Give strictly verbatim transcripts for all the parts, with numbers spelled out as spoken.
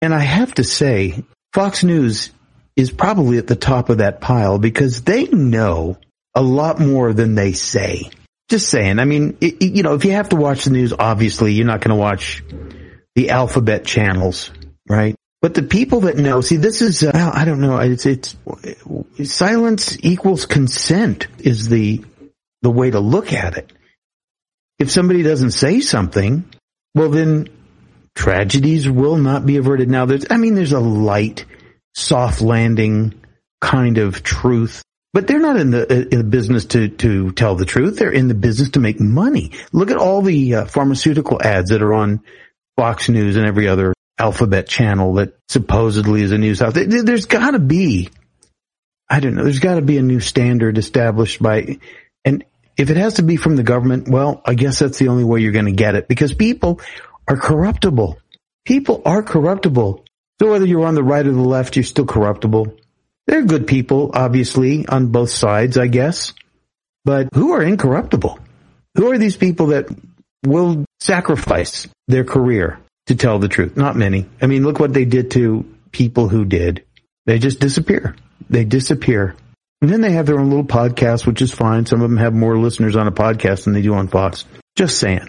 And I have to say, Fox News is probably at the top of that pile because they know a lot more than they say. Just saying. I mean, it, you know, if you have to watch the news, obviously you're not going to watch the alphabet channels, right? But the people that know, see, this is, uh, I don't know, it's, it's, silence equals consent is the, the way to look at it. If somebody doesn't say something, well then tragedies will not be averted. Now there's, I mean, there's a light, soft landing kind of truth, but they're not in the, in the business to, to tell the truth. They're in the business to make money. Look at all the uh, pharmaceutical ads that are on Fox News and every other alphabet channel that supposedly is a news house. There's got to be, I don't know, there's got to be a new standard established by, and if it has to be from the government, well, I guess that's the only way you're going to get it because people are corruptible. People are corruptible. So whether you're on the right or the left, you're still corruptible. They're good people, obviously, on both sides, I guess. But who are incorruptible? Who are these people that will sacrifice their career to tell the truth? Not many. I mean, look what they did to people who did. They just disappear. They disappear. And then they have their own little podcast, which is fine. Some of them have more listeners on a podcast than they do on Fox. Just saying.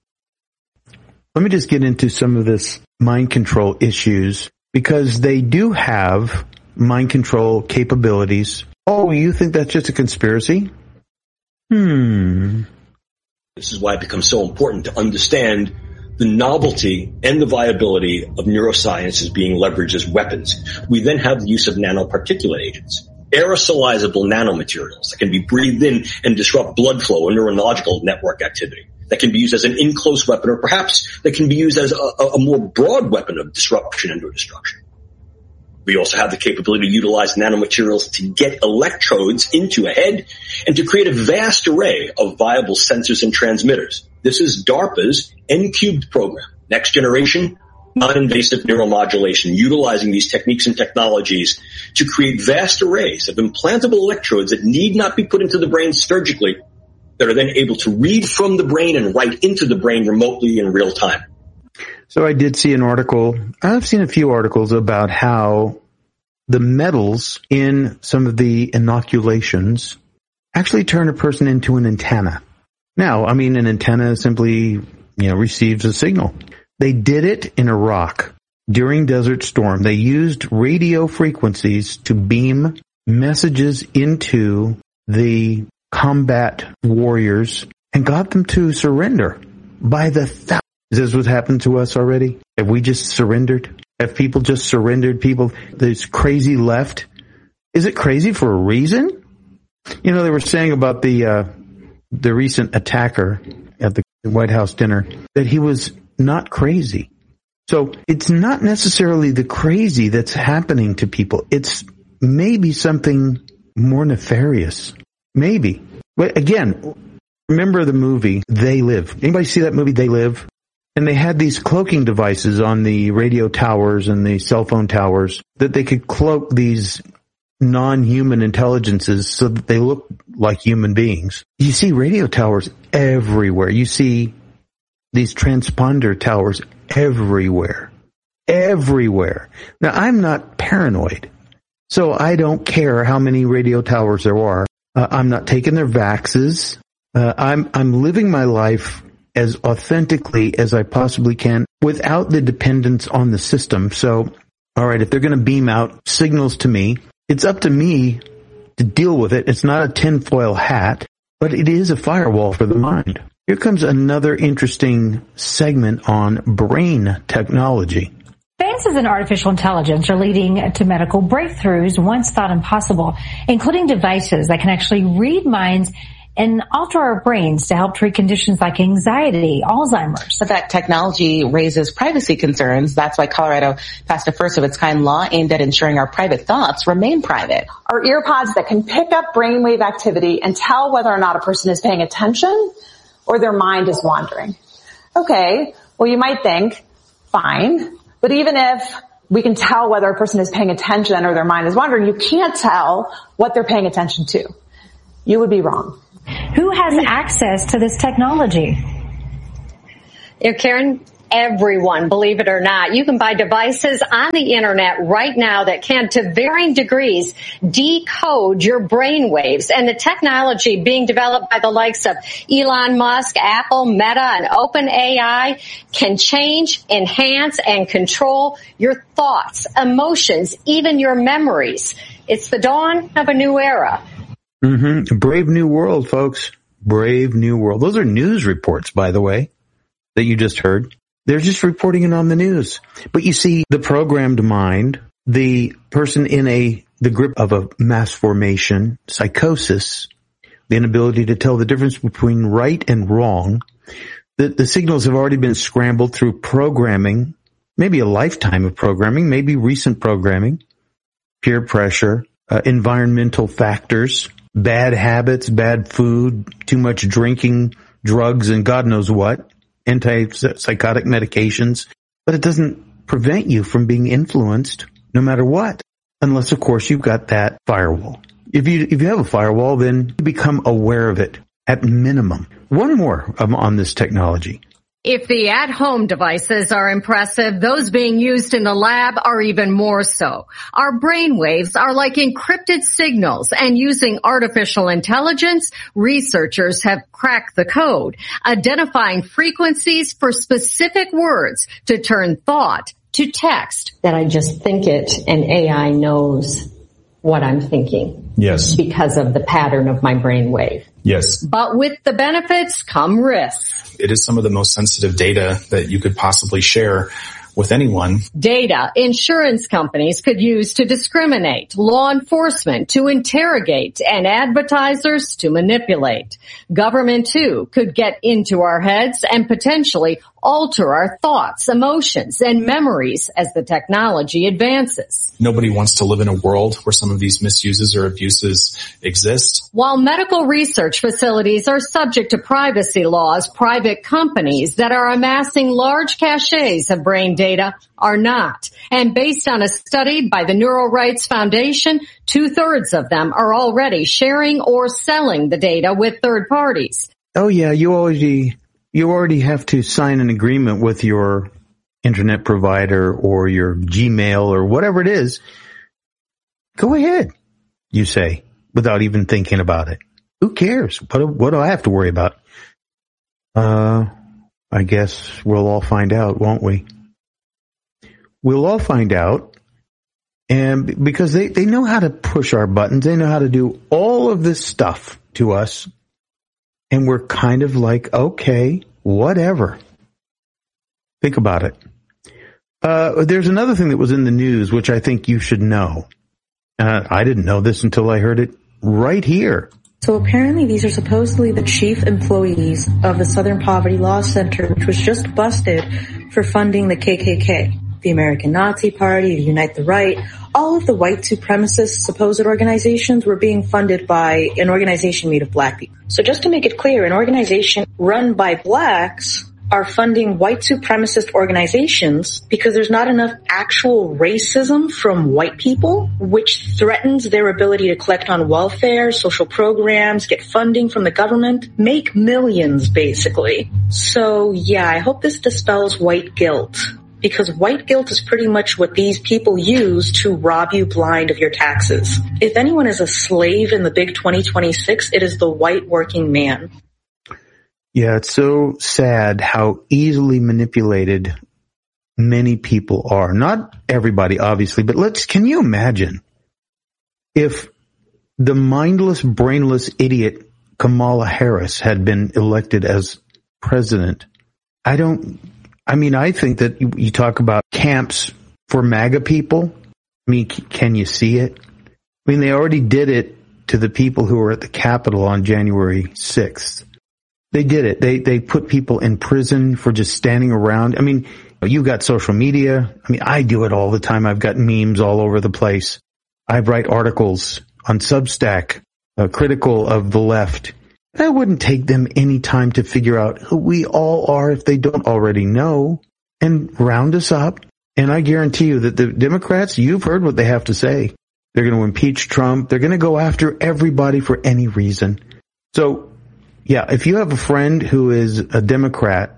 Let me just get into some of this mind control issues because they do have mind control capabilities. Oh, you think that's just a conspiracy? Hmm. This is why it becomes so important to understand the novelty and the viability of neuroscience as being leveraged as weapons. We then have the use of nanoparticulate agents, aerosolizable nanomaterials that can be breathed in and disrupt blood flow or neurological network activity, that can be used as an in-close weapon, or perhaps that can be used as a, a more broad weapon of disruption and or destruction. We also have the capability to utilize nanomaterials to get electrodes into a head and to create a vast array of viable sensors and transmitters. This is DARPA's N cubed program, next generation non-invasive neuromodulation, utilizing these techniques and technologies to create vast arrays of implantable electrodes that need not be put into the brain surgically, that are then able to read from the brain and write into the brain remotely in real time. So I did see an article, I've seen a few articles about how the metals in some of the inoculations actually turn a person into an antenna. Now, I mean, an antenna simply, you know, receives a signal. They did it in Iraq during Desert Storm. They used radio frequencies to beam messages into the combat warriors and got them to surrender by the thousands. Is this what happened to us already? Have we just surrendered? Have people just surrendered? People, this crazy left? Is it crazy for a reason? You know, they were saying about the uh, the recent attacker at the White House dinner that he was not crazy. So it's not necessarily the crazy that's happening to people. It's maybe something more nefarious. Maybe. But again, remember the movie They Live. Anybody see that movie They Live? And they had these cloaking devices on the radio towers and the cell phone towers that they could cloak these non-human intelligences so that they look like human beings. You see radio towers everywhere. You see these transponder towers everywhere. Everywhere. Now, I'm not paranoid, so I don't care how many radio towers there are. Uh, I'm not taking their vaxes. Uh, I'm, I'm living my life as authentically as I possibly can without the dependence on the system. So, all right, if they're going to beam out signals to me, it's up to me to deal with it. It's not a tinfoil hat, but it is a firewall for the mind. Here comes another interesting segment on brain technology. Advances in artificial intelligence are leading to medical breakthroughs once thought impossible, including devices that can actually read minds and alter our brains to help treat conditions like anxiety, Alzheimer's. But that technology raises privacy concerns. That's why Colorado passed a first-of-its-kind law aimed at ensuring our private thoughts remain private. Are ear pods that can pick up brainwave activity and tell whether or not a person is paying attention or their mind is wandering. Okay, well, you might think, fine, but even if we can tell whether a person is paying attention or their mind is wandering, you can't tell what they're paying attention to. You would be wrong. Who has access to this technology? Yeah, Karen, everyone, believe it or not. You can buy devices on the internet right now that can, to varying degrees, decode your brain waves. And the technology being developed by the likes of Elon Musk, Apple, Meta, and OpenAI can change, enhance, and control your thoughts, emotions, even your memories. It's the dawn of a new era. Mm-hmm. Brave new world, folks. Brave new world. Those are news reports, by the way, that you just heard. They're just reporting it on the news. But you see, the programmed mind, the person in a the grip of a mass formation, psychosis, the inability to tell the difference between right and wrong, the, the signals have already been scrambled through programming, maybe a lifetime of programming, maybe recent programming, peer pressure, uh, environmental factors, bad habits, bad food, too much drinking, drugs, and God knows what, antipsychotic medications. But it doesn't prevent you from being influenced no matter what, unless, of course, you've got that firewall. If you if you have a firewall, then you become aware of it at minimum. One more um, on this technology. If the at-home devices are impressive, those being used in the lab are even more so. Our brainwaves are like encrypted signals, and using artificial intelligence, researchers have cracked the code, identifying frequencies for specific words to turn thought to text. That I just think it, and A I knows what I'm thinking. Yes. Because of the pattern of my brainwave. Yes. But with the benefits come risks. It is some of the most sensitive data that you could possibly share with anyone. Data insurance companies could use to discriminate, law enforcement to interrogate, and advertisers to manipulate. Government, too, could get into our heads and potentially alter our thoughts, emotions, and memories as the technology advances. Nobody wants to live in a world where some of these misuses or abuses exist. While medical research facilities are subject to privacy laws, private companies that are amassing large caches of brain data are not. And based on a study by the Neural Rights Foundation, two-thirds of them are already sharing or selling the data with third parties. Oh, yeah, you already... You already have to sign an agreement with your internet provider or your Gmail or whatever it is. Go ahead, you say, without even thinking about it. Who cares? What do, what do I have to worry about? Uh, I guess we'll all find out, won't we? We'll all find out. And because they, they know how to push our buttons. They know how to do all of this stuff to us. And we're kind of like, okay, whatever. Think about it. Uh, there's another thing that was in the news, which I think you should know. Uh, I didn't know this until I heard it right here. So apparently these are supposedly the chief employees of the Southern Poverty Law Center, which was just busted for funding the K K K, the American Nazi Party, the Unite the Right. All of the white supremacist supposed organizations were being funded by an organization made of black people. So just to make it clear, an organization run by blacks are funding white supremacist organizations because there's not enough actual racism from white people, which threatens their ability to collect on welfare, social programs, get funding from the government, make millions basically. So yeah, I hope this dispels white guilt. Because white guilt is pretty much what these people use to rob you blind of your taxes. If anyone is a slave in the big twenty twenty-six, it is the white working man. Yeah, it's so sad how easily manipulated many people are. Not everybody, obviously, but let's, can you imagine if the mindless, brainless idiot Kamala Harris had been elected as president? I don't... I mean, I think that you, you talk about camps for MAGA people. I mean, c- can you see it? I mean, they already did it to the people who were at the Capitol on January sixth. They did it. They they put people in prison for just standing around. I mean, you got social media. I mean, I do it all the time. I've got memes all over the place. I write articles on Substack, uh, critical of the left. That wouldn't take them any time to figure out who we all are if they don't already know, and round us up. And I guarantee you that the Democrats, you've heard what they have to say. They're going to impeach Trump. They're going to go after everybody for any reason. So, yeah, if you have a friend who is a Democrat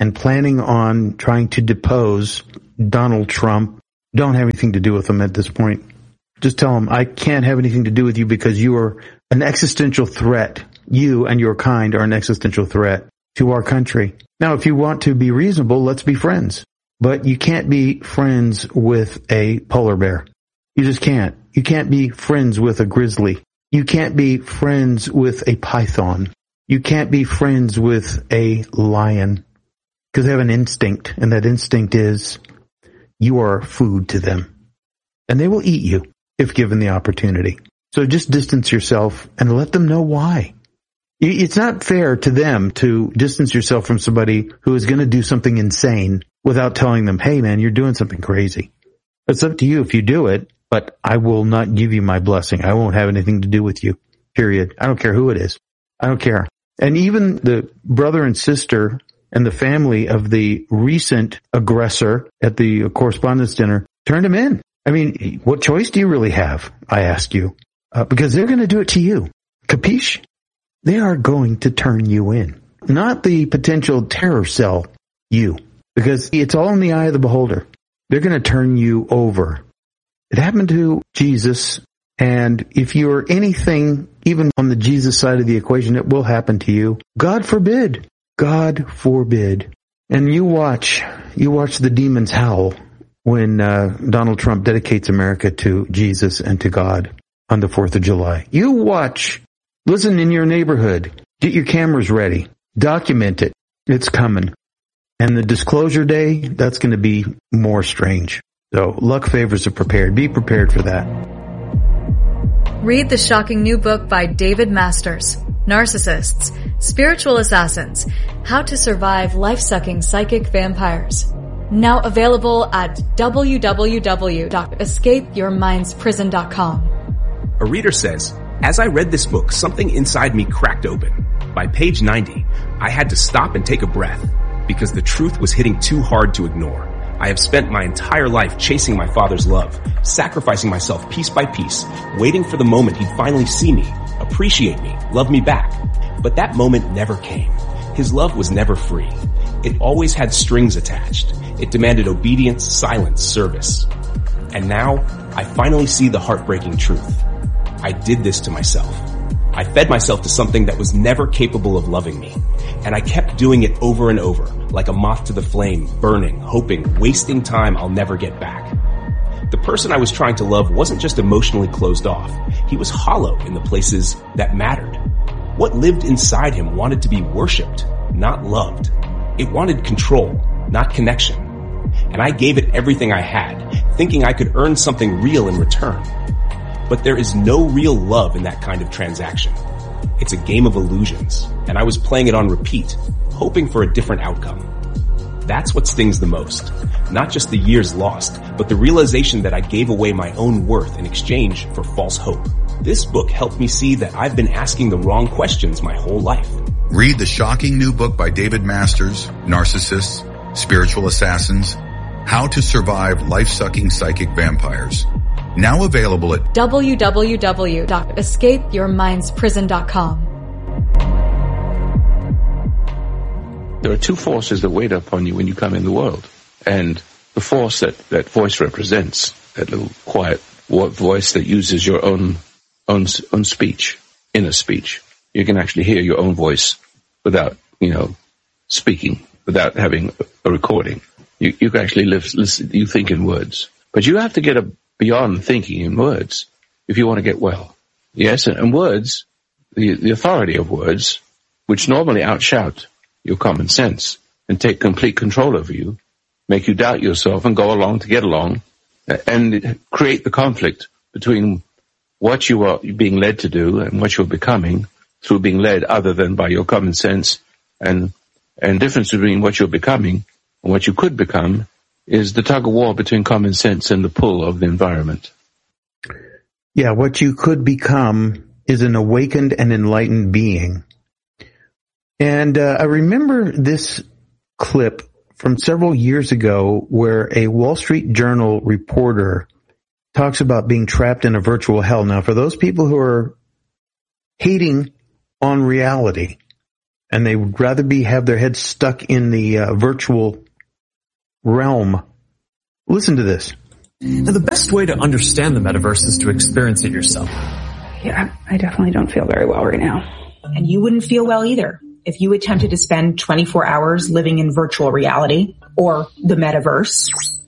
and planning on trying to depose Donald Trump, don't have anything to do with him at this point. Just tell him, I can't have anything to do with you because you are an existential threat. You and your kind are an existential threat to our country. Now, if you want to be reasonable, let's be friends. But you can't be friends with a polar bear. You just can't. You can't be friends with a grizzly. You can't be friends with a python. You can't be friends with a lion because they have an instinct, and that instinct is you are food to them, and they will eat you if given the opportunity. So just distance yourself and let them know why. It's not fair to them to distance yourself from somebody who is going to do something insane without telling them, hey man, you're doing something crazy. It's up to you if you do it, but I will not give you my blessing. I won't have anything to do with you, period. I don't care who it is. I don't care. And even the brother and sister and the family of the recent aggressor at the correspondence dinner turned him in. I mean, what choice do you really have? I ask you, uh, because they're going to do it to you. Capiche? They are going to turn you in, not the potential terror cell, you, because it's all in the eye of the beholder. They're going to turn you over. It happened to Jesus, and if you're anything, even on the Jesus side of the equation, it will happen to you. God forbid. God forbid. And you watch, you watch the demons howl when uh, Donald Trump dedicates America to Jesus and to God on the fourth of July. You watch. Listen in your neighborhood. Get your cameras ready. Document it. It's coming. And the disclosure day, that's going to be more strange. So luck favors the prepared. Be prepared for that. Read the shocking new book by David Masters, Narcissists, Spiritual Assassins, How to Survive Life-Sucking Psychic Vampires. Now available at w w w dot escape your minds prison dot com. A reader says, as I read this book, something inside me cracked open. By page ninety, I had to stop and take a breath because the truth was hitting too hard to ignore. I have spent my entire life chasing my father's love, sacrificing myself piece by piece, waiting for the moment he'd finally see me, appreciate me, love me back. But that moment never came. His love was never free. It always had strings attached. It demanded obedience, silence, service. And now, I finally see the heartbreaking truth. I did this to myself. I fed myself to something that was never capable of loving me. And I kept doing it over and over, like a moth to the flame, burning, hoping, wasting time I'll never get back. The person I was trying to love wasn't just emotionally closed off. He was hollow in the places that mattered. What lived inside him wanted to be worshipped, not loved. It wanted control, not connection. And I gave it everything I had, thinking I could earn something real in return. But there is no real love in that kind of transaction. It's a game of illusions, and I was playing it on repeat, hoping for a different outcome. That's what stings the most. Not just the years lost, but the realization that I gave away my own worth in exchange for false hope. This book helped me see that I've been asking the wrong questions my whole life. Read the shocking new book by David Masters, Narcissists, Spiritual Assassins, How to Survive Life-Sucking Psychic Vampires. Now available at w w w dot escape your minds prison dot com. There are two forces that wait upon you when you come in the world. And the force that that voice represents, that little quiet voice that uses your own, own, own speech, inner speech. You can actually hear your own voice without, you know, speaking, without having a recording. You, you can actually live, listen, you think in words. But you have to get a beyond thinking in words if you want to get well. Yes, and, and words, the, the authority of words, which normally outshout your common sense and take complete control over you, make you doubt yourself and go along to get along, and create the conflict between what you are being led to do and what you're becoming through being led other than by your common sense. And, and difference between what you're becoming and what you could become is the tug of war between common sense and the pull of the environment. Yeah, what you could become is an awakened and enlightened being. And uh, I remember this clip from several years ago where a Wall Street Journal reporter talks about being trapped in a virtual hell. Now, for those people who are hating on reality, and they would rather be have their heads stuck in the uh, virtual realm. Listen to this. Now, the best way to understand the metaverse is to experience it yourself. Yeah, I definitely don't feel very well right now. And you wouldn't feel well either if you attempted to spend twenty-four hours living in virtual reality or the metaverse.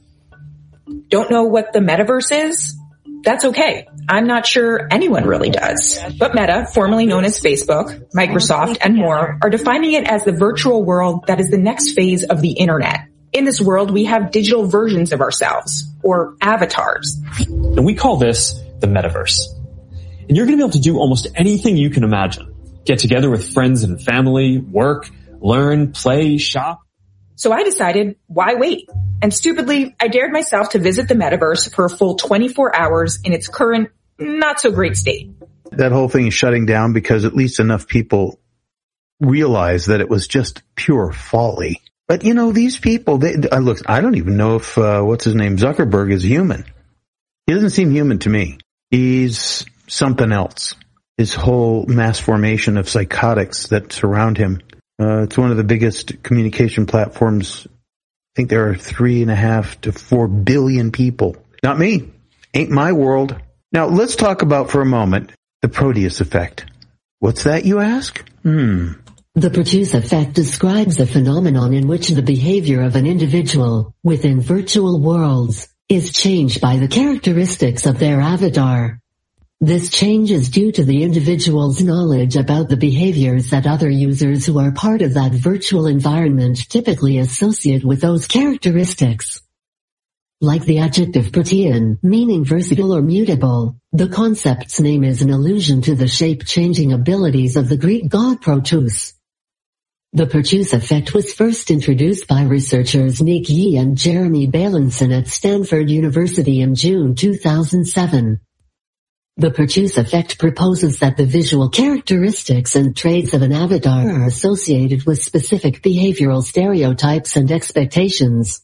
Don't know what the metaverse is? That's okay. I'm not sure anyone really does. But Meta, formerly known as Facebook, Microsoft, and more, are defining it as the virtual world that is the next phase of the internet. In this world, we have digital versions of ourselves, or avatars. And we call this the metaverse. And you're going to be able to do almost anything you can imagine. Get together with friends and family, work, learn, play, shop. So I decided, why wait? And stupidly, I dared myself to visit the metaverse for a full twenty-four hours in its current, not so great state. That whole thing is shutting down because at least enough people realize that it was just pure folly. But you know, these people, they, I look, I don't even know if, uh, what's his name, Zuckerberg is human. He doesn't seem human to me. He's something else. His whole mass formation of psychotics that surround him. Uh, it's one of the biggest communication platforms. I think there are three and a half to four billion people. Not me. Ain't my world. Now let's talk about for a moment the Proteus effect. What's that, you ask? Hmm. The Proteus effect describes a phenomenon in which the behavior of an individual within virtual worlds is changed by the characteristics of their avatar. This change is due to the individual's knowledge about the behaviors that other users who are part of that virtual environment typically associate with those characteristics. Like the adjective protean, meaning versatile or mutable, the concept's name is an allusion to the shape-changing abilities of the Greek god Proteus. The Proteus effect was first introduced by researchers Nick Yee and Jeremy Bailenson at Stanford University in June two thousand seven. The Proteus effect proposes that the visual characteristics and traits of an avatar are associated with specific behavioral stereotypes and expectations.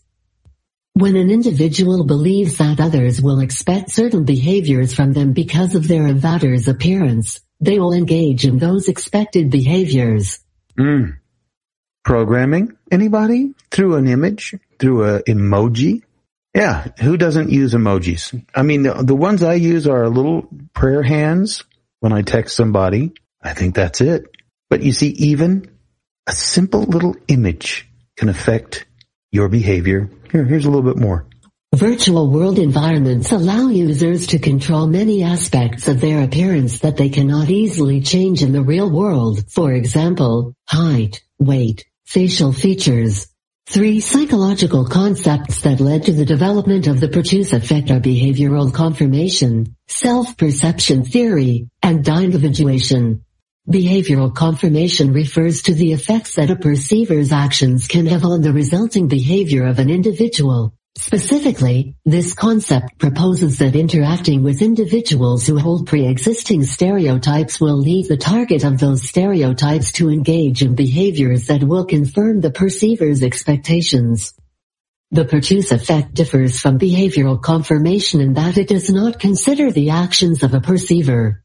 When an individual believes that others will expect certain behaviors from them because of their avatar's appearance, they will engage in those expected behaviors. Mm. Programming? Anybody? Through an image? Through an emoji? Yeah, who doesn't use emojis? I mean, the, the ones I use are little prayer hands when I text somebody. I think that's it. But you see, even a simple little image can affect your behavior. Here, here's a little bit more. Virtual world environments allow users to control many aspects of their appearance that they cannot easily change in the real world. For example, height, weight, facial features. Three psychological concepts that led to the development of the Proteus effect are behavioral confirmation, self-perception theory, and individuation. Behavioral confirmation refers to the effects that a perceiver's actions can have on the resulting behavior of an individual. Specifically, this concept proposes that interacting with individuals who hold pre-existing stereotypes will lead the target of those stereotypes to engage in behaviors that will confirm the perceiver's expectations. The Proteus effect differs from behavioral confirmation in that it does not consider the actions of a perceiver.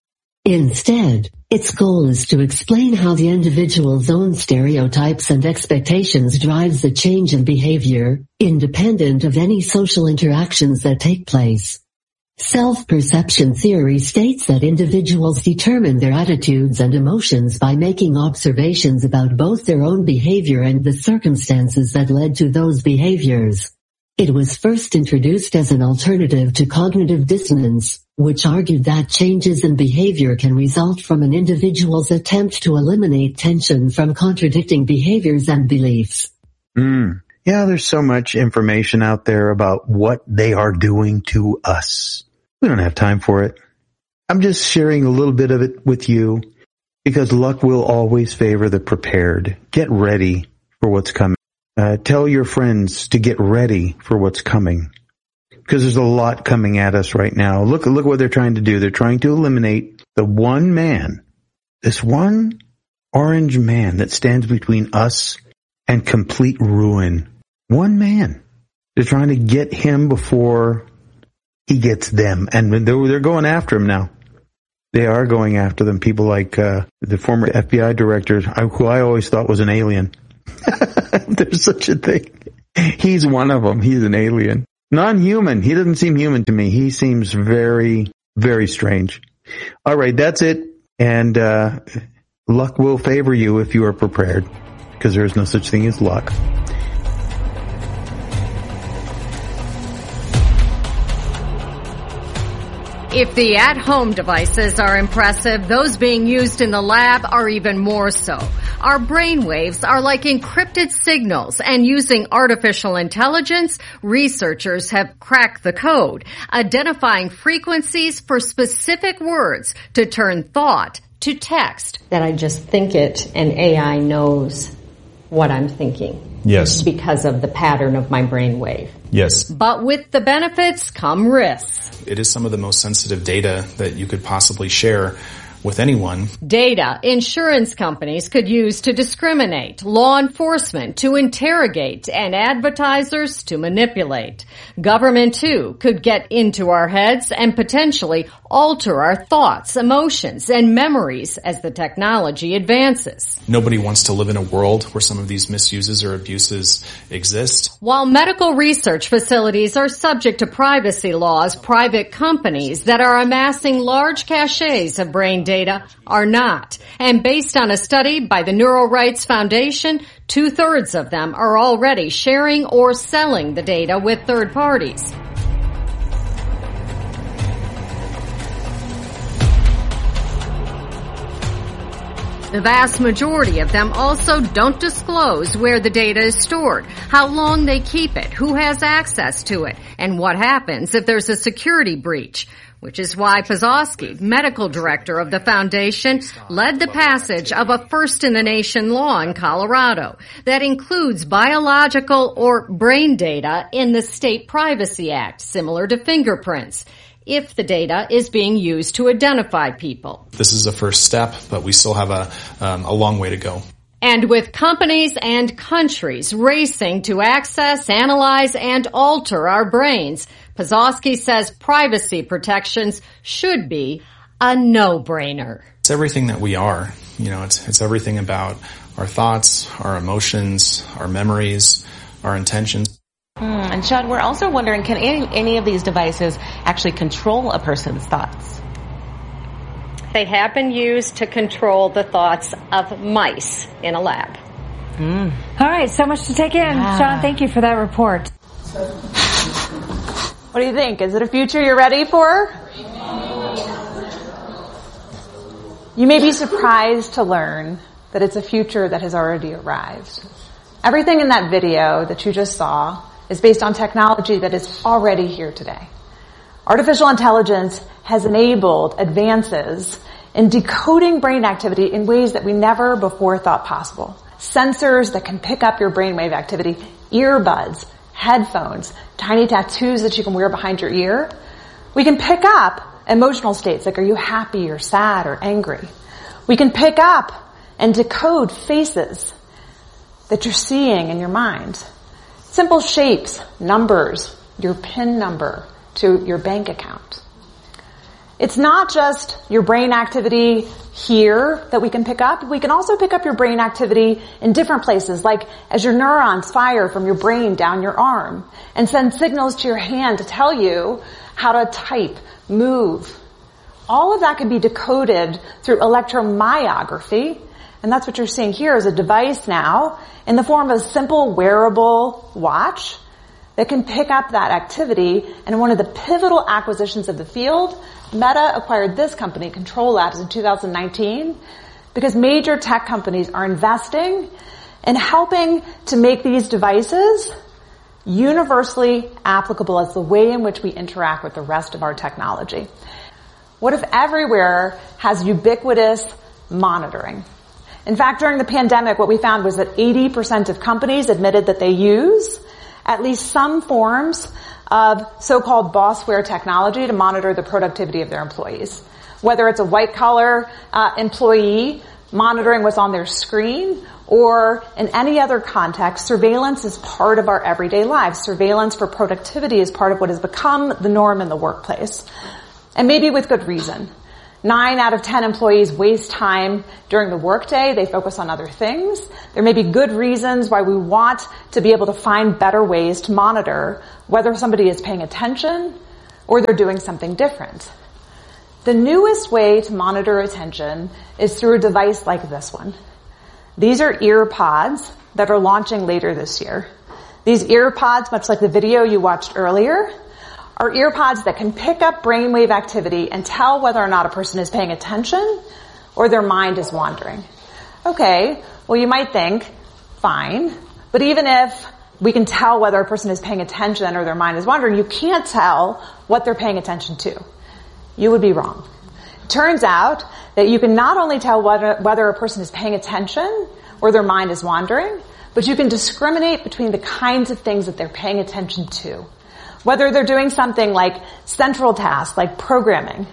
Instead, its goal is to explain how the individual's own stereotypes and expectations drives the change in behavior, independent of any social interactions that take place. Self-perception theory states that individuals determine their attitudes and emotions by making observations about both their own behavior and the circumstances that led to those behaviors. It was first introduced as an alternative to cognitive dissonance, which argued that changes in behavior can result from an individual's attempt to eliminate tension from contradicting behaviors and beliefs. Mm. Yeah, there's so much information out there about what they are doing to us. We don't have time for it. I'm just sharing a little bit of it with you because luck will always favor the prepared. Get ready for what's coming. Uh, tell your friends to get ready for what's coming. Because there's a lot coming at us right now. Look, look what they're trying to do. They're trying to eliminate the one man, this one orange man that stands between us and complete ruin. One man. They're trying to get him before he gets them. And they're, they're going after him now. They are going after them. People like uh, the former F B I director, who I always thought was an alien. There's such a thing. He's one of them. He's an alien. Non-human. He doesn't seem human to me. He seems very, very strange. All right, that's it. And uh luck will favor you if you are prepared, because there is no such thing as luck. If the at-home devices are impressive, those being used in the lab are even more so. Our brainwaves are like encrypted signals, and using artificial intelligence, researchers have cracked the code, identifying frequencies for specific words to turn thought to text. That I just think it, and A I knows what I'm thinking. Yes. Because of the pattern of my brainwave. Yes. But with the benefits come risks. It is some of the most sensitive data that you could possibly share with anyone. Data insurance companies could use to discriminate, law enforcement to interrogate, and advertisers to manipulate. Government, too, could get into our heads and potentially alter our thoughts, emotions, and memories as the technology advances. Nobody wants to live in a world where some of these misuses or abuses exist. While medical research facilities are subject to privacy laws, private companies that are amassing large caches of brain data are not. And based on a study by the Neural Rights Foundation, two-thirds of them are already sharing or selling the data with third parties. The vast majority of them also don't disclose where the data is stored, how long they keep it, who has access to it, and what happens if there's a security breach. Which is why Pazowski, medical director of the foundation, led the passage of a first-in-the-nation law in Colorado that includes biological or brain data in the State Privacy Act, similar to fingerprints, if the data is being used to identify people. This is a first step, but we still have a, um, a long way to go. And with companies and countries racing to access, analyze, and alter our brains, Pazowski says privacy protections should be a no-brainer. It's everything that we are. You know, it's, it's everything about our thoughts, our emotions, our memories, our intentions. Mm, and Sean, we're also wondering, can any, any of these devices actually control a person's thoughts? They have been used to control the thoughts of mice in a lab. Mm. All right, so much to take in. Yeah. Sean, thank you for that report. What do you think? Is it a future you're ready for? You may be surprised to learn that it's a future that has already arrived. Everything in that video that you just saw is based on technology that is already here today. Artificial intelligence has enabled advances in decoding brain activity in ways that we never before thought possible. Sensors that can pick up your brainwave activity, earbuds, headphones, tiny tattoos that you can wear behind your ear. We can pick up emotional states like, are you happy or sad or angry? We can pick up and decode faces that you're seeing in your mind. Simple shapes, numbers, your PIN number to your bank account. It's not just your brain activity here that we can pick up. We can also pick up your brain activity in different places, like as your neurons fire from your brain down your arm and send signals to your hand to tell you how to type, move. All of that can be decoded through electromyography, and that's what you're seeing here is a device now in the form of a simple wearable watch that can pick up that activity. And one of the pivotal acquisitions of the field, Meta acquired this company, Control Labs, in two thousand nineteen, because major tech companies are investing in helping to make these devices universally applicable as the way in which we interact with the rest of our technology. What if everywhere has ubiquitous monitoring? In fact, during the pandemic, what we found was that eighty percent of companies admitted that they use at least some forms of so-called bossware technology to monitor the productivity of their employees. Whether it's a white-collar uh, employee monitoring what's on their screen, or in any other context, surveillance is part of our everyday lives. Surveillance for productivity is part of what has become the norm in the workplace. And maybe with good reason. Nine out of ten employees waste time during the workday. They focus on other things. There may be good reasons why we want to be able to find better ways to monitor whether somebody is paying attention or they're doing something different. The newest way to monitor attention is through a device like this one. These are ear pods that are launching later this year. These ear pods, much like the video you watched earlier, are ear pods that can pick up brainwave activity and tell whether or not a person is paying attention or their mind is wandering. Okay, well you might think, fine, but even if we can tell whether a person is paying attention or their mind is wandering, you can't tell what they're paying attention to. You would be wrong. It turns out that you can not only tell whether, whether a person is paying attention or their mind is wandering, but you can discriminate between the kinds of things that they're paying attention to. Whether they're doing something like central tasks, like programming,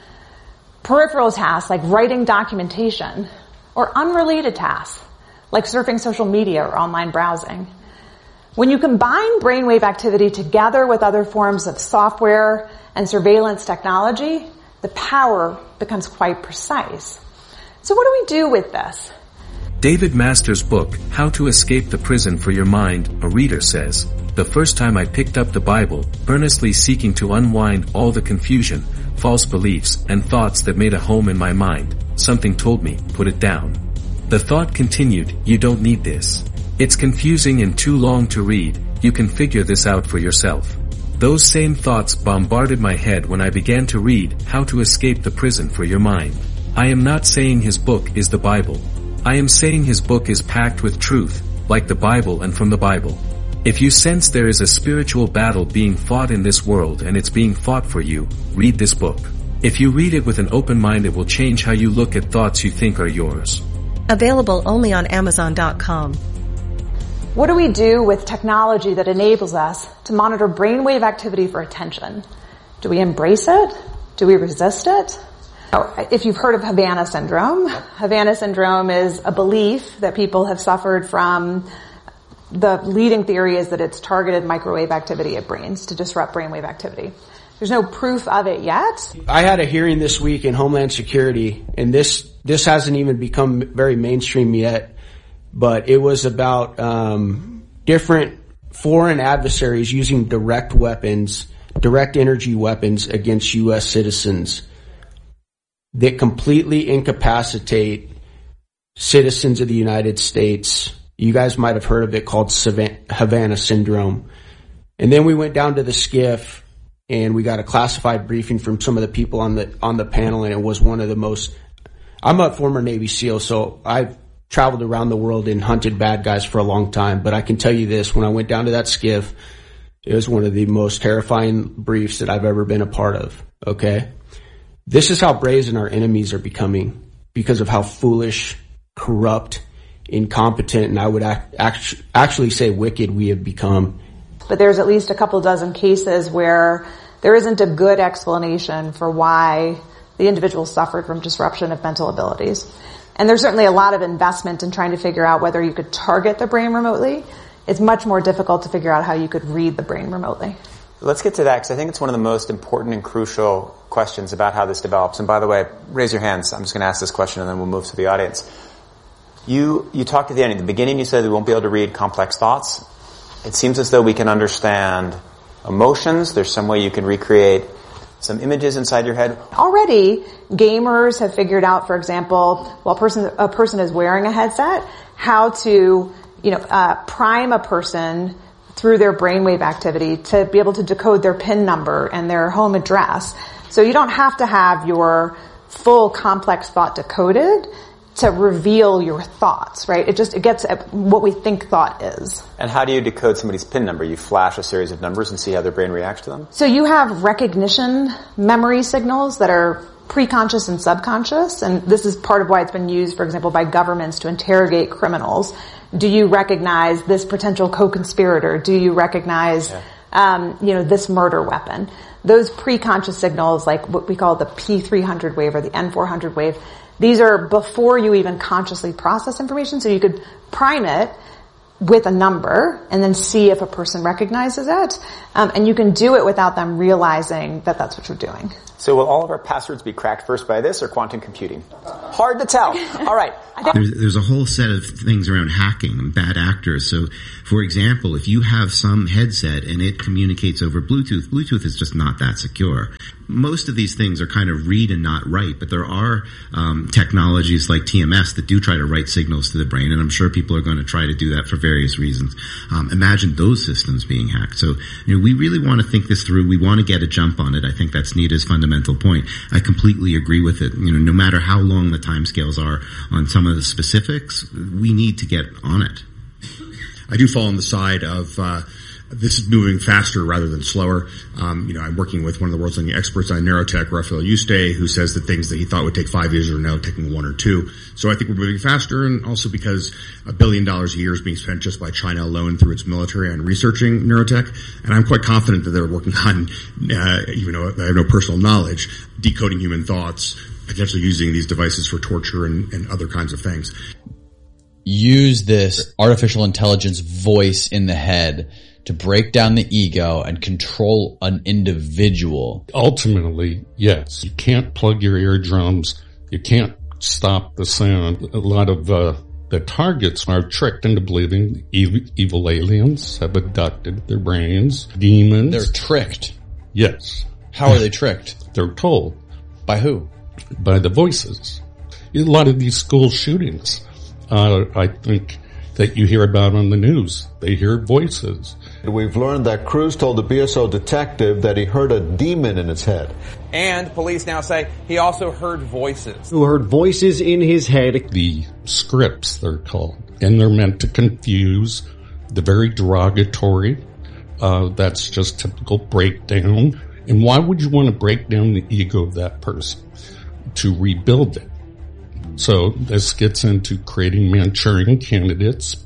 peripheral tasks, like writing documentation, or unrelated tasks, like surfing social media or online browsing. When you combine brainwave activity together with other forms of software and surveillance technology, the power becomes quite precise. So what do we do with this? David Masters' book, How to Escape the Prison for Your Mind, a reader says, the first time I picked up the Bible, earnestly seeking to unwind all the confusion, false beliefs, and thoughts that made a home in my mind, something told me, put it down. The thought continued, you don't need this. It's confusing and too long to read, you can figure this out for yourself. Those same thoughts bombarded my head when I began to read How to Escape the Prison for Your Mind. I am not saying his book is the Bible. I am saying his book is packed with truth, like the Bible and from the Bible. If you sense there is a spiritual battle being fought in this world and it's being fought for you, read this book. If you read it with an open mind, it will change how you look at thoughts you think are yours. Available only on Amazon dot com. What do we do with technology that enables us to monitor brainwave activity for attention? Do we embrace it? Do we resist it? If you've heard of Havana syndrome, Havana syndrome is a belief that people have suffered from. The leading theory is that it's targeted microwave activity at brains to disrupt brainwave activity. There's no proof of it yet. I had a hearing this week in Homeland Security, and this this hasn't even become very mainstream yet, but it was about um different foreign adversaries using direct weapons, direct energy weapons against U S citizens that completely incapacitate citizens of the United States. You guys might have heard of it, called Havana syndrome. And then we went down to the skiff and we got a classified briefing from some of the people on the on the panel, and it was one of the most. I'm a former Navy SEAL, so I've traveled around the world and hunted bad guys for a long time, but I can tell you this, when I went down to that skiff, it was one of the most terrifying briefs that I've ever been a part of. Okay? This is how brazen our enemies are becoming because of how foolish, corrupt, incompetent, and I would act, act, actually say wicked we have become. But there's at least a couple dozen cases where there isn't a good explanation for why the individual suffered from disruption of mental abilities. And there's certainly a lot of investment in trying to figure out whether you could target the brain remotely. It's much more difficult to figure out how you could read the brain remotely. Let's get to that, because I think it's one of the most important and crucial questions about how this develops. And by the way, raise your hands. I'm just going to ask this question and then we'll move to the audience. You, you talked at the end. At the beginning you said we won't be able to read complex thoughts. It seems as though we can understand emotions. There's some way you can recreate some images inside your head. Already, gamers have figured out, for example, while a person, a person is wearing a headset, how to, you know, uh, prime a person through their brainwave activity to be able to decode their PIN number and their home address. So you don't have to have your full complex thought decoded to reveal your thoughts, right? It just, it gets at what we think thought is. And how do you decode somebody's PIN number? You flash a series of numbers and see how their brain reacts to them? So you have recognition memory signals that are preconscious and subconscious, and this is part of why it's been used, for example, by governments to interrogate criminals. Do you recognize this potential co-conspirator? Do you recognize, yeah. um, you know, this murder weapon? Those preconscious signals, like what we call the P three hundred wave or the N four hundred wave, these are before you even consciously process information, so you could prime it with a number and then see if a person recognizes it. Um, and you can do it without them realizing that that's what you're doing. So will all of our passwords be cracked first by this or quantum computing? Hard to tell. All right. There's, there's a whole set of things around hacking and bad actors. So, for example, if you have some headset and it communicates over Bluetooth, Bluetooth is just not that secure. Most of these things are kind of read and not write, but there are um, technologies like T M S that do try to write signals to the brain, and I'm sure people are going to try to do that for various reasons. Um, imagine those systems being hacked. So, you know, we really want to think this through. We want to get a jump on it. I think that's Nita's fundamental point. I completely agree with it. You know, no matter how long the timescales are on some of the specifics, we need to get on it. I do fall on the side of uh this is moving faster rather than slower. Um, you know, I'm working with one of the world's leading experts on neurotech, Raphael Yuste, who says that things that he thought would take five years are now taking one or two. So I think we're moving faster, and also because a billion dollars a year is being spent just by China alone through its military on researching neurotech. And I'm quite confident that they're working on, uh, even though I have no personal knowledge, decoding human thoughts, potentially using these devices for torture and, and other kinds of things. Use this artificial intelligence voice in the head to break down the ego and control an individual. Ultimately, yes. You can't plug your eardrums. You can't stop the sound. A lot of uh, the targets are tricked into believing evil, evil aliens have abducted their brains. Demons. They're tricked? Yes. How are they tricked? They're told. By who? By the voices. A lot of these school shootings, uh, I think, that you hear about on the news. They hear voices. We've learned that Cruz told the B S O detective that he heard a demon in his head. And police now say he also heard voices. Who heard voices in his head. The scripts, they're called. And they're meant to confuse, the very derogatory. Uh, that's just typical breakdown. And why would you want to break down the ego of that person? To rebuild it. So this gets into creating Manchurian candidates.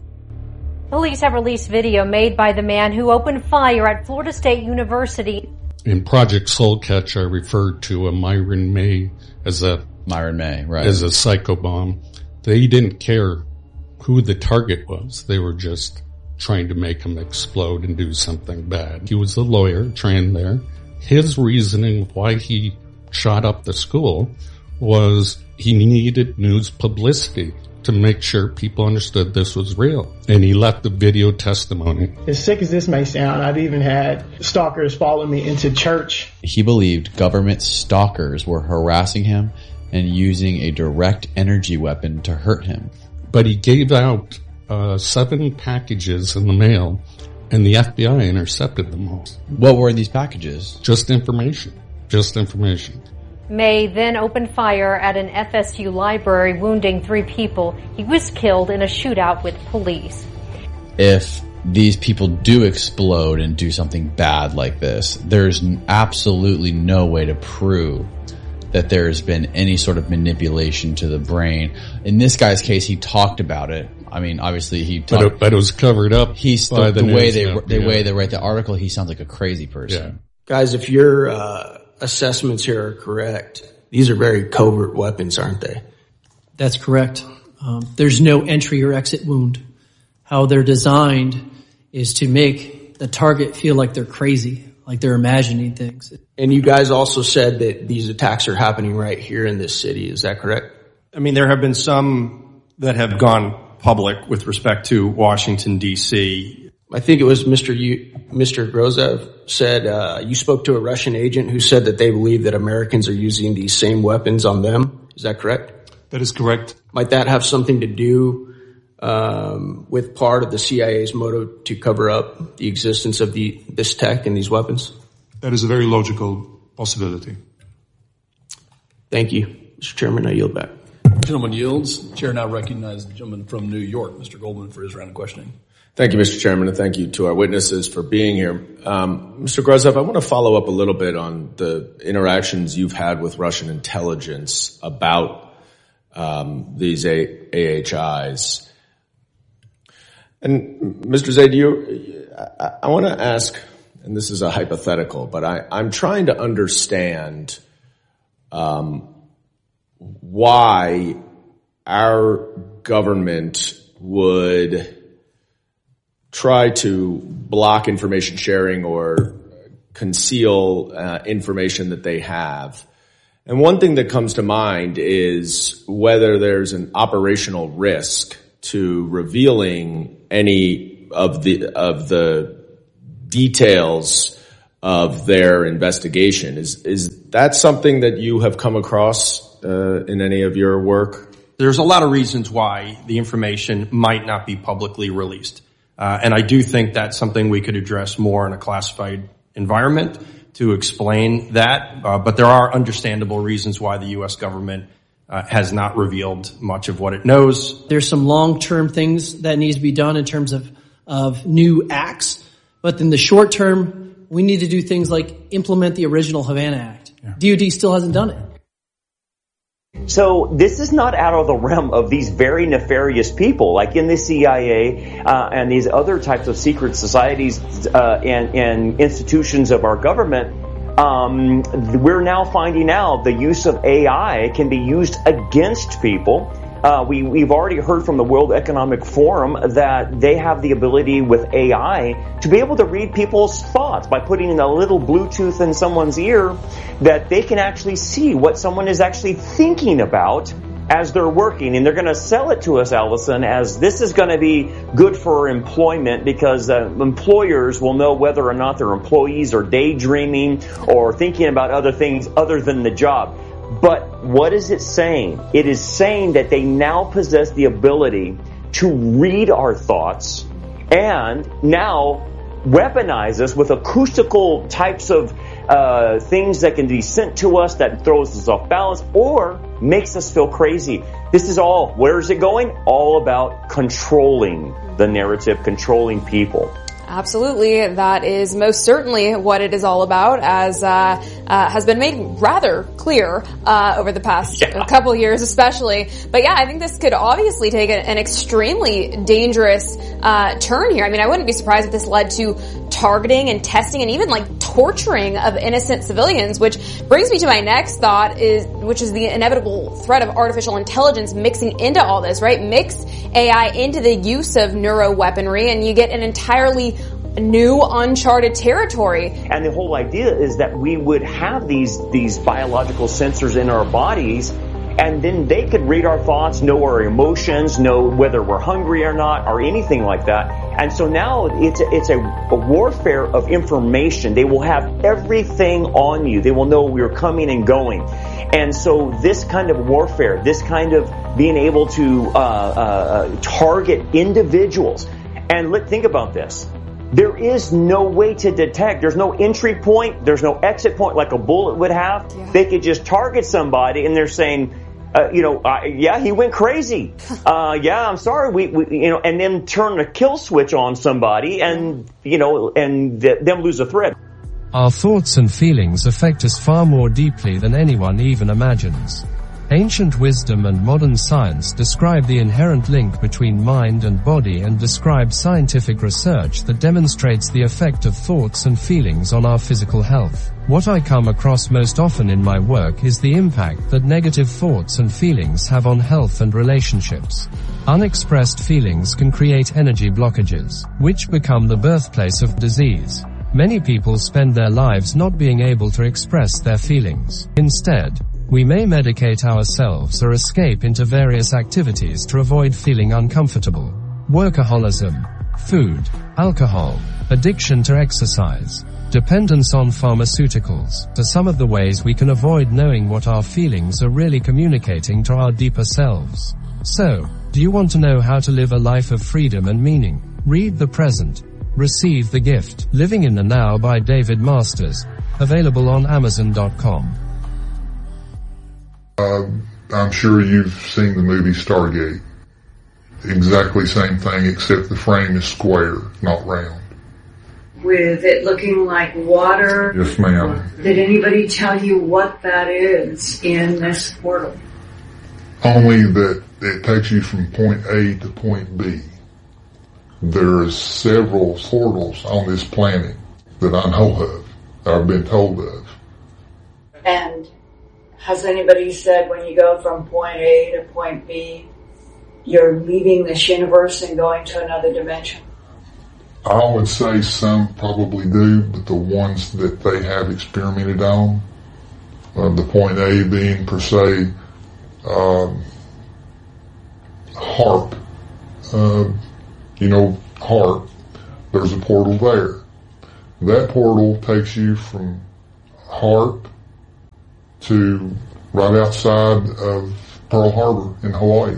Police have released video made by the man who opened fire at Florida State University. In Project Soulcatch, I referred to a Myron May as a Myron May, right? As a psychobomb. They didn't care who the target was. They were just trying to make him explode and do something bad. He was a lawyer trained there. His reasoning why he shot up the school was he needed news publicity to make sure people understood this was real. And he left the video testimony. As sick as this may sound, I've even had stalkers follow me into church. He believed government stalkers were harassing him and using a direct energy weapon to hurt him. But he gave out uh, seven packages in the mail, and the F B I intercepted them all. What were in these packages? Just information. Just information. May then opened fire at an F S U library, wounding three people. He was killed in a shootout with police. If these people do explode and do something bad like this, there's absolutely no way to prove that there's been any sort of manipulation to the brain. In this guy's case, he talked about it. I mean, obviously he talked, but, it, but it was covered up. He's by the, the, the way they yeah, the yeah. way they write the article. He sounds like a crazy person. Yeah. Guys, if your uh, assessments here are correct, these are very covert weapons, aren't they? That's correct. Um, there's no entry or exit wound. How they're designed is to make the target feel like they're crazy, like they're imagining things. And you guys also said that these attacks are happening right here in this city. Is that correct? I mean, there have been some that have gone public with respect to Washington, D C. I think it was Mister U, Mister Grozev said uh, you spoke to a Russian agent who said that they believe that Americans are using these same weapons on them. Is that correct? That is correct. Might that have something to do um, with part of the C I A's motive to cover up the existence of the this tech and these weapons? That is a very logical possibility. Thank you. Mister Chairman, I yield back. Gentleman yields. Chair now recognizes the gentleman from New York, Mister Goldman, for his round of questioning. Thank you, Mister Chairman, and thank you to our witnesses for being here. Um, Mister Grozev, I want to follow up a little bit on the interactions you've had with Russian intelligence about um, these A H Is. And Mister Zaid, you, I, I want to ask, and this is a hypothetical, but I, I'm trying to understand um, why our government would try to block information sharing or conceal uh, information that they have. And one thing that comes to mind is whether there's an operational risk to revealing any of the of the details of their investigation. Is is that something that you have come across uh, in any of your work? There's a lot of reasons why the information might not be publicly released. Uh, and I do think that's something we could address more in a classified environment to explain that. Uh, but there are understandable reasons why the U S government uh, has not revealed much of what it knows. There's some long-term things that needs to be done in terms of, of new acts. But in the short term, we need to do things like implement the original Havana Act. Yeah. D O D still hasn't done it. So this is not out of the realm of these very nefarious people, like in the C I A uh, and these other types of secret societies uh, and, and institutions of our government. Um, we're now finding out the use of A I can be used against people. Uh, we, we've already heard from the World Economic Forum that they have the ability with A I to be able to read people's thoughts by putting in a little Bluetooth in someone's ear, that they can actually see what someone is actually thinking about as they're working. And they're going to sell it to us, Allison, as this is going to be good for employment because uh, employers will know whether or not their employees are daydreaming or thinking about other things other than the job. But what is it saying? It is saying that they now possess the ability to read our thoughts and now weaponize us with acoustical types of uh, things that can be sent to us that throws us off balance or makes us feel crazy. This is all, where is it going? All about controlling the narrative, controlling people. Absolutely. That is most certainly what it is all about, as uh, uh has been made rather clear uh over the past yeah. couple years especially. But yeah, I think this could obviously take an extremely dangerous uh turn here. I mean, I wouldn't be surprised if this led to targeting and testing and even like torturing of innocent civilians, which brings me to my next thought, is which is the inevitable threat of artificial intelligence mixing into all this, right? Mix A I into the use of neuroweaponry and you get an entirely new uncharted territory. And the whole idea is that we would have these these biological sensors in our bodies, and then they could read our thoughts, know our emotions, know whether we're hungry or not, or anything like that. And so now it's a, it's a, a warfare of information. They will have everything on you. They will know we're coming and going. And so this kind of warfare, this kind of being able to uh, uh, target individuals. And let think about this. There is no way to detect. There's no entry point. There's no exit point like a bullet would have. Yeah. They could just target somebody and they're saying, uh, you know, uh, yeah, he went crazy. Uh, yeah, I'm sorry. We, we, you know, and then turn a kill switch on somebody and, you know, and th- them lose a thread. Our thoughts and feelings affect us far more deeply than anyone even imagines. Ancient wisdom and modern science describe the inherent link between mind and body and describe scientific research that demonstrates the effect of thoughts and feelings on our physical health. What I come across most often in my work is the impact that negative thoughts and feelings have on health and relationships. Unexpressed feelings can create energy blockages, which become the birthplace of disease. Many people spend their lives not being able to express their feelings. Instead, we may medicate ourselves or escape into various activities to avoid feeling uncomfortable. Workaholism, food, alcohol, addiction to exercise, dependence on pharmaceuticals are some of the ways we can avoid knowing what our feelings are really communicating to our deeper selves. So, do you want to know how to live a life of freedom and meaning? Read The Present. Receive the Gift. Living in the Now by David Masters. Available on Amazon dot com. Uh, I'm sure you've seen the movie Stargate. Exactly same thing, except the frame is square, not round. With it looking like water? Yes, ma'am. Did anybody tell you what that is in this portal? Only that it takes you from point A to point B. There are several portals on this planet that I know of, that I've been told of. And has anybody said when you go from point A to point B, you're leaving this universe and going to another dimension? I would say some probably do, but the ones that they have experimented on, uh, the point A being per se, um, HAARP, uh, you know, HAARP, there's a portal there. That portal takes you from HAARP to right outside of Pearl Harbor in Hawaii.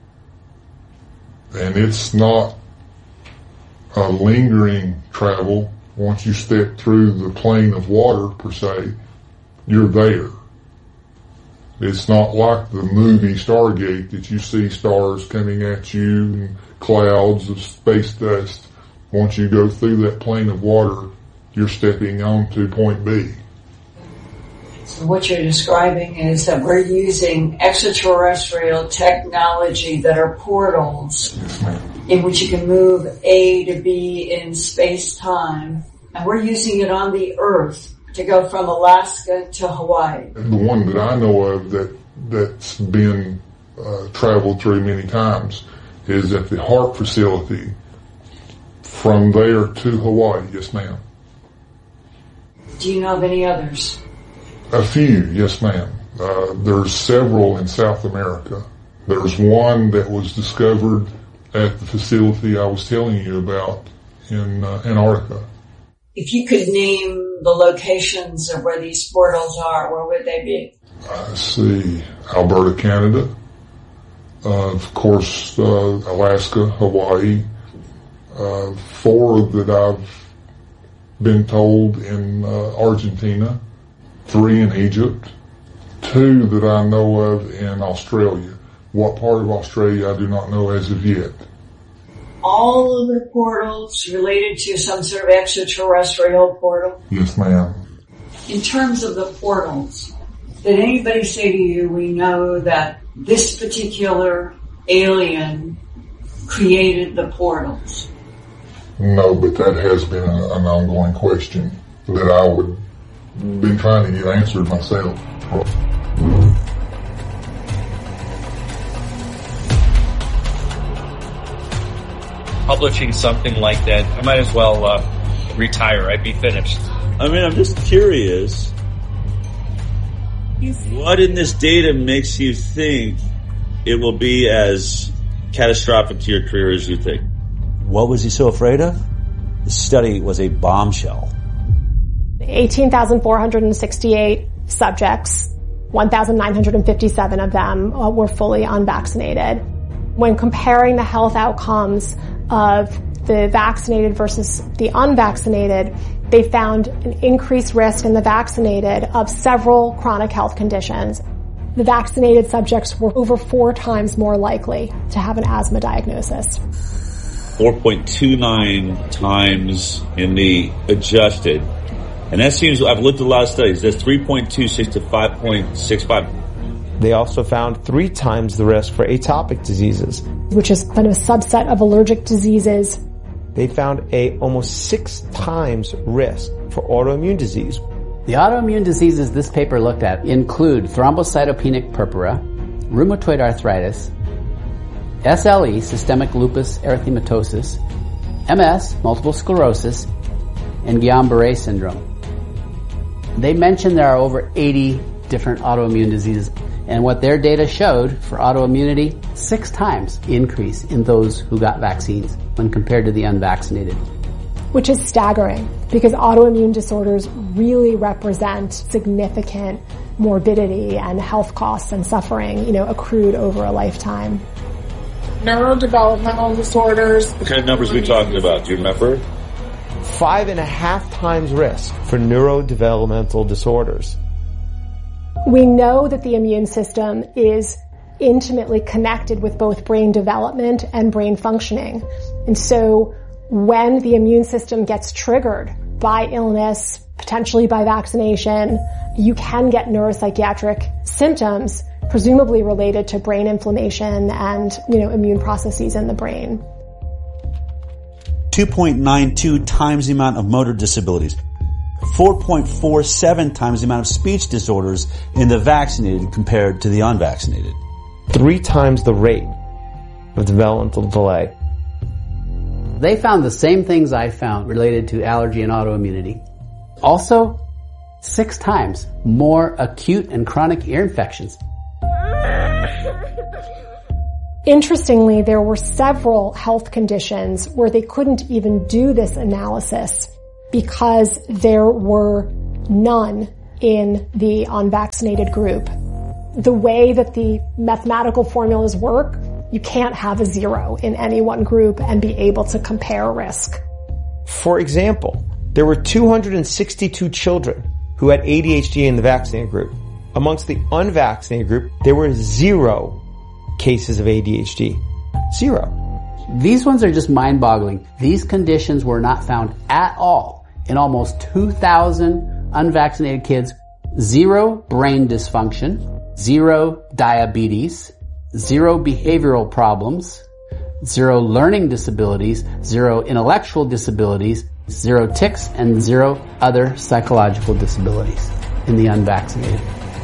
And it's not a lingering travel. Once you step through the plane of water, per se, you're there. It's not like the movie Stargate that you see stars coming at you and clouds of space dust. Once you go through that plane of water, you're stepping on to point B. So what you're describing is that we're using extraterrestrial technology that are portals in which you can move A to B in space-time, and we're using it on the Earth to go from Alaska to Hawaii. The one that I know of that, that's been uh, traveled through many times is at the HAARP facility from there to Hawaii. Yes, ma'am. Do you know of any others? A few, yes, ma'am. Uh, there's several in South America. There's one that was discovered at the facility I was telling you about in uh, Antarctica. If you could name the locations of where these portals are, where would they be? I see. Alberta, Canada. Uh, of course, uh, Alaska, Hawaii. Uh, four that I've been told in uh, Argentina. Three in Egypt. Two that I know of in Australia. What part of Australia I do not know as of yet. All of the portals related to some sort of extraterrestrial portal? Yes, ma'am. In terms of the portals, did anybody say to you, we know that this particular alien created the portals? No, but that has been a, an ongoing question that I would been trying to get answered myself. Publishing something like that, I might as well uh, retire. I'd be finished. I mean, I'm just curious. What in this data makes you think it will be as catastrophic to your career as you think? What was he so afraid of? The study was a bombshell. eighteen thousand four hundred sixty-eight subjects, one thousand nine hundred fifty-seven of them uh, were fully unvaccinated. When comparing the health outcomes of the vaccinated versus the unvaccinated, they found an increased risk in the vaccinated of several chronic health conditions. The vaccinated subjects were over four times more likely to have an asthma diagnosis. four point two nine times in the adjusted. And that seems, I've looked at a lot of studies, that's three point two six to five point six five. They also found three times the risk for atopic diseases, which is kind of a subset of allergic diseases. They found a almost six times risk for autoimmune disease. The autoimmune diseases this paper looked at include thrombocytopenic purpura, rheumatoid arthritis, S L E, systemic lupus erythematosus, M S, multiple sclerosis, and Guillain-Barré syndrome. They mentioned there are over eighty different autoimmune diseases, and what their data showed for autoimmunity, six times increase in those who got vaccines when compared to the unvaccinated. Which is staggering, because autoimmune disorders really represent significant morbidity and health costs and suffering, you know, accrued over a lifetime. Neurodevelopmental disorders. What kind of numbers are we talking about? Do you remember? Five and a half times risk for neurodevelopmental disorders. We know that the immune system is intimately connected with both brain development and brain functioning. And so when the immune system gets triggered by illness, potentially by vaccination, you can get neuropsychiatric symptoms, presumably related to brain inflammation and, you know, immune processes in the brain. two point nine two times the amount of motor disabilities, four point four seven times the amount of speech disorders in the vaccinated compared to the unvaccinated. Three times the rate of developmental delay. They found the same things I found related to allergy and autoimmunity. Also, six times more acute and chronic ear infections. Interestingly, there were several health conditions where they couldn't even do this analysis because there were none in the unvaccinated group. The way that the mathematical formulas work, you can't have a zero in any one group and be able to compare risk. For example, there were two hundred sixty-two children who had A D H D in the vaccinated group. Amongst the unvaccinated group, there were zero cases of A D H D. Zero. These ones are just mind-boggling. These conditions were not found at all in almost two thousand unvaccinated kids. Zero brain dysfunction, zero diabetes, zero behavioral problems, zero learning disabilities, zero intellectual disabilities, zero tics, and zero other psychological disabilities in the unvaccinated.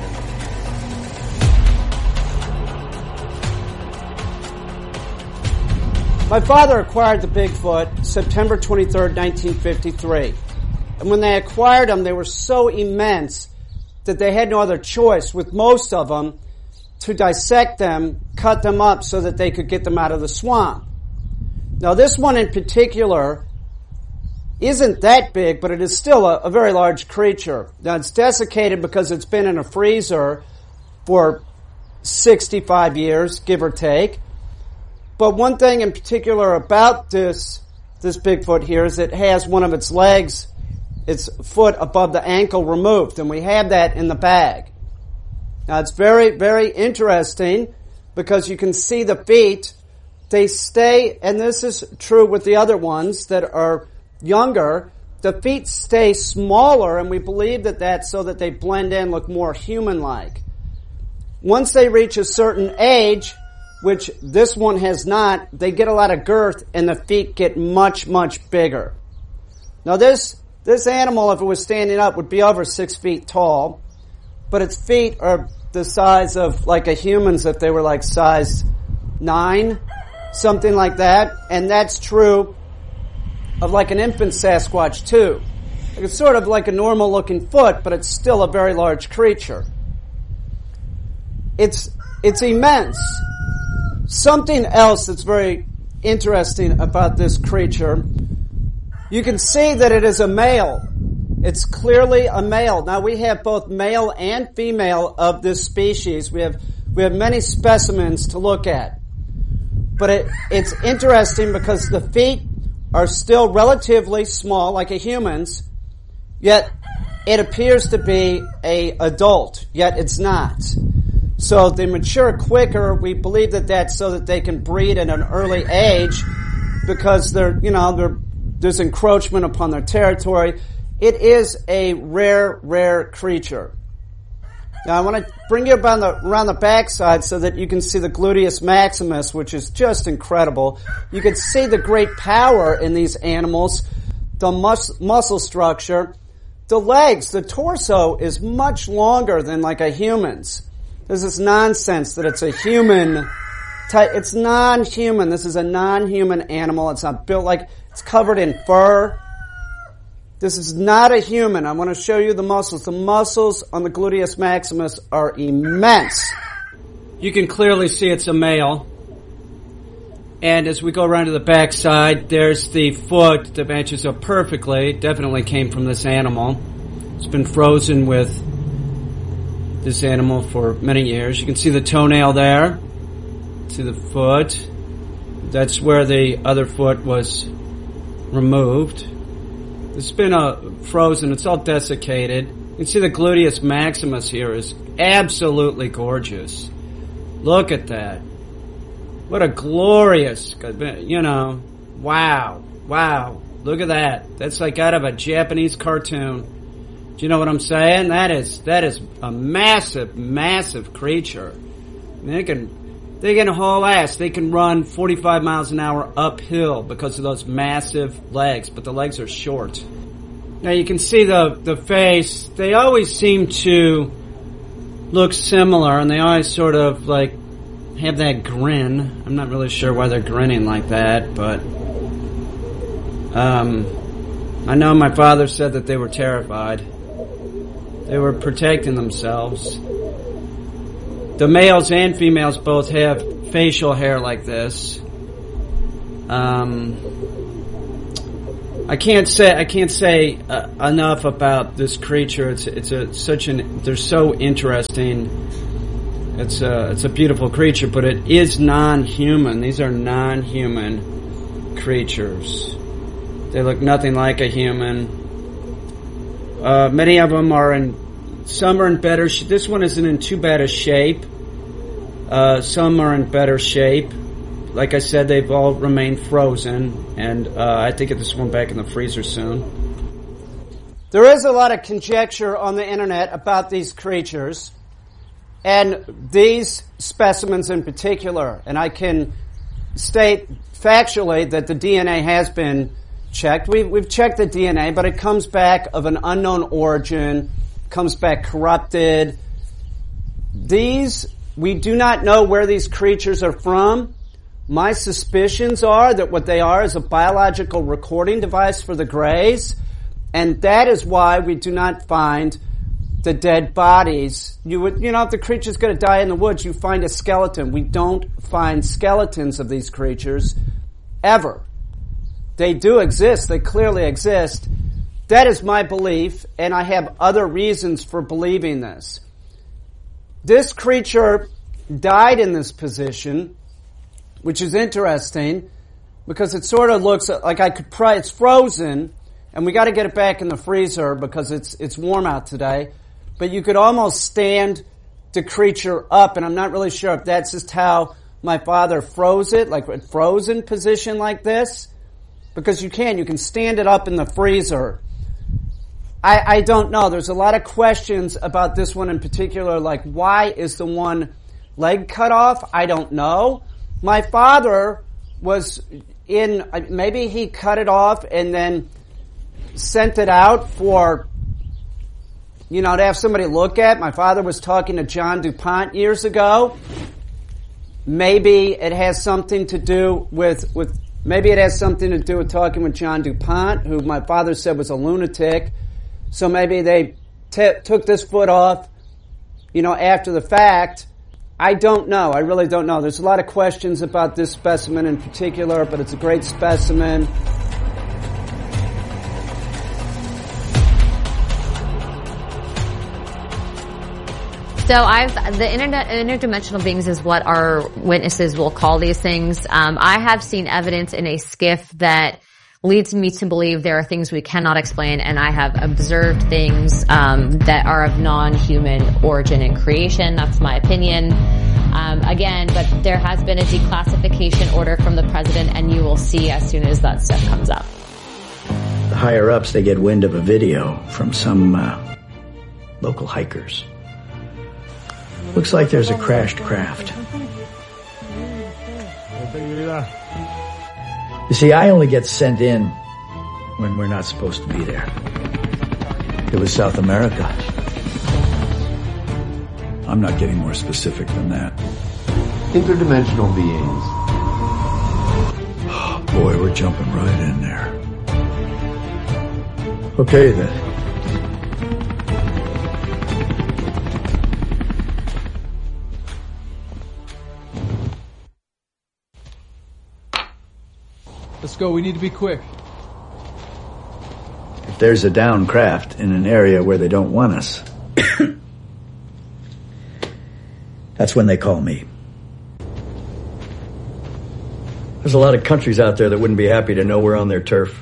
My father acquired the Bigfoot September twenty-third, nineteen fifty-three. And when they acquired them, they were so immense that they had no other choice, with most of them, to dissect them, cut them up so that they could get them out of the swamp. Now, this one in particular isn't that big, but it is still a, a very large creature. Now, it's desiccated because it's been in a freezer for sixty-five years, give or take. But one thing in particular about this this Bigfoot here is it has one of its legs, its foot above the ankle removed, and we have that in the bag. Now, it's very, very interesting because you can see the feet. They stay, and this is true with the other ones that are younger, the feet stay smaller, and we believe that that's so that they blend in, look more human-like. Once they reach a certain age, which this one has not, they get a lot of girth and the feet get much, much bigger. Now this, this animal, if it was standing up, would be over six feet tall, but its feet are the size of like a human's if they were like size nine, something like that, and that's true of like an infant Sasquatch too. It's sort of like a normal looking foot, but it's still a very large creature. It's, it's immense. Something else that's very interesting about this creature, you can see that it is a male. It's clearly a male. Now we have both male and female of this species. We have, we have many specimens to look at. But it, it's interesting because the feet are still relatively small, like a human's, yet it appears to be a adult, yet it's not. So they mature quicker. We believe that that's so that they can breed at an early age because they're, you know, they're, there's encroachment upon their territory. It is a rare, rare creature. Now I want to bring you around the, around the backside so that you can see the gluteus maximus, which is just incredible. You can see the great power in these animals, the mus- muscle structure. The legs, the torso is much longer than like a human's. There's this nonsense that it's a human type. It's non-human. This is a non-human animal. It's not built like, it's covered in fur. This is not a human. I want to show you the muscles. The muscles on the gluteus maximus are immense. You can clearly see it's a male. And as we go around to the back side, there's the foot that matches up perfectly. It definitely came from this animal. It's been frozen with this animal for many years. You can see the toenail there. See the foot. That's where the other foot was removed. It's been uh, frozen. It's all desiccated. You can see the gluteus maximus here is absolutely gorgeous. Look at that. What a glorious, you know, wow, wow. Look at that. That's like out of a Japanese cartoon. Do you know what I'm saying? That is, that is a massive, massive creature. I mean, they can, they can haul ass. They can run forty-five miles an hour uphill because of those massive legs, but the legs are short. Now you can see the, the face. They always seem to look similar, and they always sort of like have that grin. I'm not really sure why they're grinning like that, but Um, I know my father said that they were terrified. They were protecting themselves. The males and females both have facial hair like this. Um, I can't say I can't say uh, enough about this creature. It's it's a such an they're so interesting. It's a it's a beautiful creature, but it is non-human. These are non-human creatures. They look nothing like a human. Uh, many of them are in. Some are in better. Sh- this one isn't in too bad a shape. Uh, some are in better shape. Like I said, they've all remained frozen, and uh, I think get this one back in the freezer soon. There is a lot of conjecture on the internet about these creatures, and these specimens in particular. And I can state factually that the D N A has been checked. We've, we've checked the D N A, but it comes back of an unknown origin, comes back corrupted. These, we do not know where these creatures are from. My suspicions are that what they are is a biological recording device for the Greys, and that is why we do not find the dead bodies. You would, you know, if the creature's going to die in the woods, you find a skeleton. We don't find skeletons of these creatures ever. They do exist. They clearly exist. That is my belief, and I have other reasons for believing this. This creature died in this position, which is interesting because it sort of looks like I could pry. It's frozen, and we got to get it back in the freezer because it's it's warm out today. But you could almost stand the creature up, and I'm not really sure if that's just how my father froze it, like a frozen position like this, because you can. You can stand it up in the freezer. I, I don't know. There's a lot of questions about this one in particular, like why is the one leg cut off? I don't know. My father was in, maybe he cut it off and then sent it out for, you know, to have somebody look at. My father was talking to John DuPont years ago. Maybe it has something to do with, with, maybe it has something to do with talking with John DuPont, who my father said was a lunatic. So maybe they t- took this foot off, you know, after the fact. I don't know. I really don't know. There's a lot of questions about this specimen in particular, but it's a great specimen. So I've, the internet, interdimensional beings is what our witnesses will call these things. Um, I have seen evidence in a skiff that leads me to believe there are things we cannot explain, and I have observed things um, that are of non-human origin and creation. That's my opinion. Um, again, but there has been a declassification order from the president, and you will see as soon as that stuff comes up. The higher-ups, they get wind of a video from some uh, local hikers. Looks like there's a crashed craft. You see, I only get sent in when we're not supposed to be there. It was South America. I'm not getting more specific than that. Interdimensional beings. Oh, boy, we're jumping right in there. Okay, then. Let's go. We need to be quick. If there's a downed craft in an area where they don't want us, that's when they call me. There's a lot of countries out there that wouldn't be happy to know we're on their turf.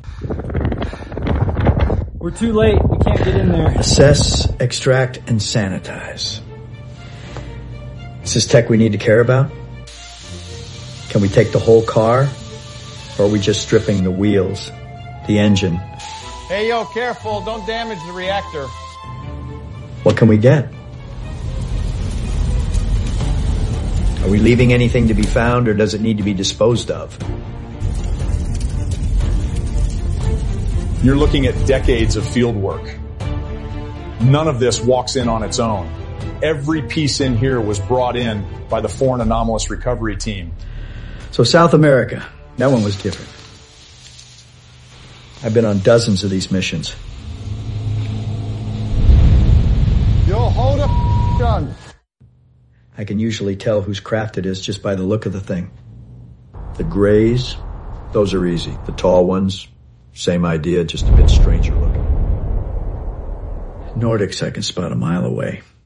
We're too late. We can't get in there. Assess, extract, and sanitize. Is this tech we need to care about? Can we take the whole car? Or are we just stripping the wheels, the engine? Hey, yo, careful. Don't damage the reactor. What can we get? Are we leaving anything to be found, or does it need to be disposed of? You're looking at decades of field work. None of this walks in on its own. Every piece in here was brought in by the Foreign Anomalous Recovery Team. So South America, that one was different. I've been on dozens of these missions. Yo, hold up, gun. I can usually tell whose craft it is just by the look of the thing. The grays, those are easy. The tall ones, same idea, just a bit stranger looking. Nordics I can spot a mile away.